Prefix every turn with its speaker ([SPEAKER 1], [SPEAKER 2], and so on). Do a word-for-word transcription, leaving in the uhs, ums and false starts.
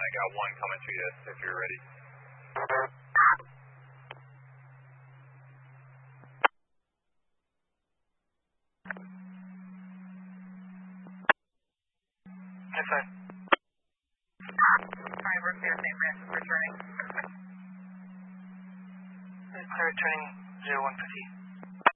[SPEAKER 1] I got one coming to you if you're ready.
[SPEAKER 2] Yes, sir.
[SPEAKER 3] Sorry, we're clear, Saint Francis, returning.
[SPEAKER 2] Clear, returning zero one fifty.